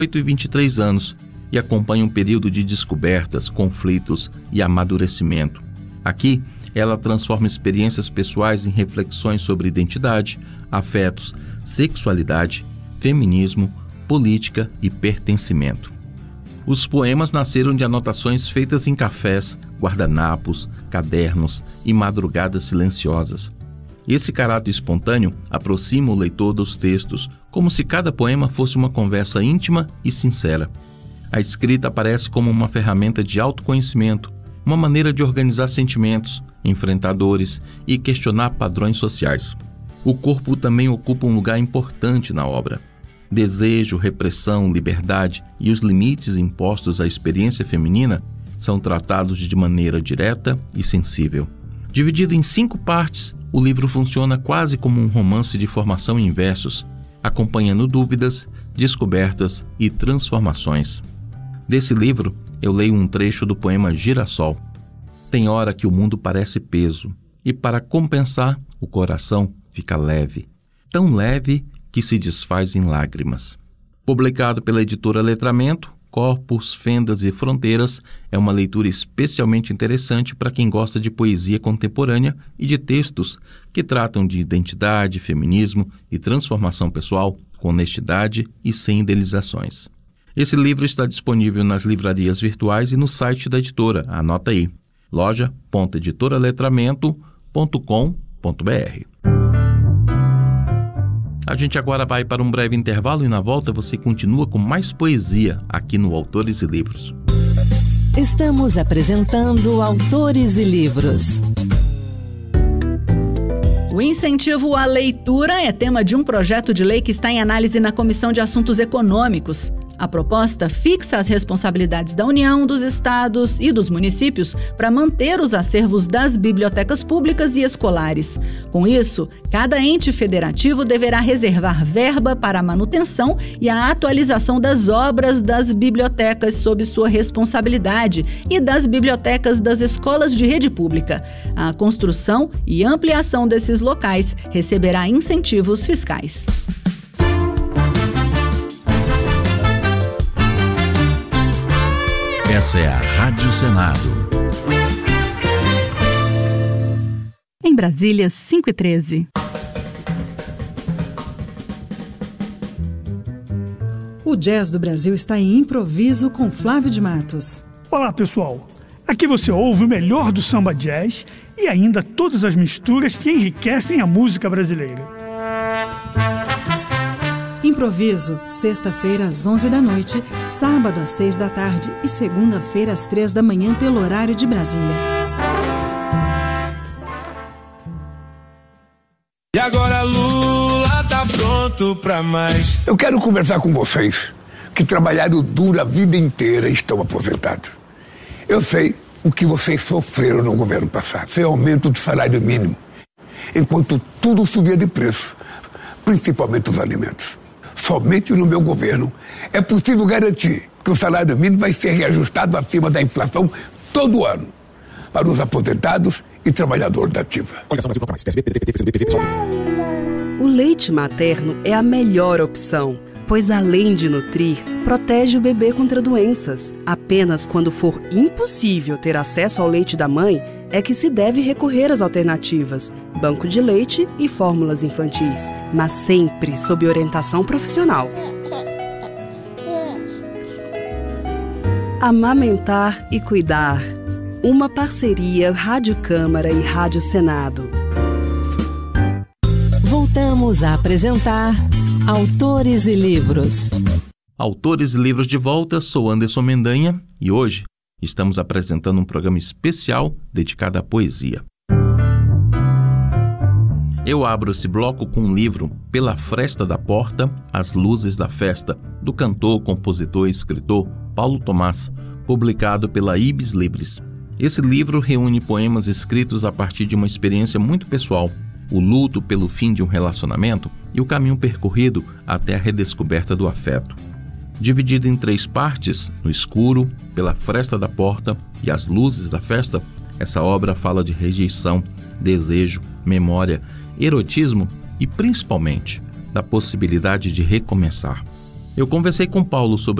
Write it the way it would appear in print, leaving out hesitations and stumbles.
18 e 23 anos e acompanha um período de descobertas, conflitos e amadurecimento. Aqui, ela transforma experiências pessoais em reflexões sobre identidade, afetos, sexualidade, feminismo, política e pertencimento. Os poemas nasceram de anotações feitas em cafés, guardanapos, cadernos e madrugadas silenciosas. Esse caráter espontâneo aproxima o leitor dos textos, como se cada poema fosse uma conversa íntima e sincera. A escrita aparece como uma ferramenta de autoconhecimento, uma maneira de organizar sentimentos, enfrentar dores e questionar padrões sociais. O corpo também ocupa um lugar importante na obra. Desejo, repressão, liberdade e os limites impostos à experiência feminina são tratados de maneira direta e sensível. Dividido em 5 partes, o livro funciona quase como um romance de formação em versos, acompanhando dúvidas, descobertas e transformações. Desse livro, eu leio um trecho do poema Girassol. Tem hora que o mundo parece peso, e para compensar, o coração fica leve. Tão leve que se desfaz em lágrimas. Publicado pela editora Letramento, Corpos, Fendas e Fronteiras é uma leitura especialmente interessante para quem gosta de poesia contemporânea e de textos que tratam de identidade, feminismo e transformação pessoal com honestidade e sem idealizações. Esse livro está disponível nas livrarias virtuais e no site da editora. Anota aí, loja.editoraletramento.com.br. A gente agora vai para um breve intervalo e na volta você continua com mais poesia aqui no Autores e Livros. Estamos apresentando Autores e Livros. O incentivo à leitura é tema de um projeto de lei que está em análise na Comissão de Assuntos Econômicos. A proposta fixa as responsabilidades da União, dos estados e dos municípios para manter os acervos das bibliotecas públicas e escolares. Com isso, cada ente federativo deverá reservar verba para a manutenção e a atualização das obras das bibliotecas sob sua responsabilidade e das bibliotecas das escolas de rede pública. A construção e ampliação desses locais receberá incentivos fiscais. Essa é a Rádio Senado. Em Brasília, 5h13. O Jazz do Brasil está em improviso com Flávio de Matos. Olá, pessoal. Aqui você ouve o melhor do samba jazz e ainda todas as misturas que enriquecem a música brasileira. Improviso, sexta-feira às 11 da noite, sábado às 6 da tarde e segunda-feira às 3 da manhã pelo horário de Brasília. E agora Lula tá pronto pra mais. Eu quero conversar com vocês que trabalharam duro a vida inteira e estão aposentados. Eu sei o que vocês sofreram no governo passado. Foi aumento do salário mínimo, enquanto tudo subia de preço, principalmente os alimentos. Somente no meu governo é possível garantir que o salário mínimo vai ser reajustado acima da inflação todo ano para os aposentados e trabalhadores da ativa. O leite materno é a melhor opção, pois além de nutrir, protege o bebê contra doenças. Apenas quando for impossível ter acesso ao leite da mãe, é que se deve recorrer às alternativas, banco de leite e fórmulas infantis, mas sempre sob orientação profissional. Amamentar e cuidar. Uma parceria Rádio Câmara e Rádio Senado. Voltamos a apresentar Autores e Livros. Autores e Livros de volta, sou Anderson Mendanha e hoje estamos apresentando um programa especial dedicado à poesia. Eu abro esse bloco com um livro Pela Fresta da Porta, As Luzes da Festa, do cantor, compositor e escritor Paulo Thomaz, publicado pela Ibis Libris. Esse livro reúne poemas escritos a partir de uma experiência muito pessoal, o luto pelo fim de um relacionamento e o caminho percorrido até a redescoberta do afeto. Dividido em 3 partes, No Escuro, Pela Fresta da Porta e As Luzes da Festa, essa obra fala de rejeição, desejo, memória, erotismo e, principalmente, da possibilidade de recomeçar. Eu conversei com Paulo sobre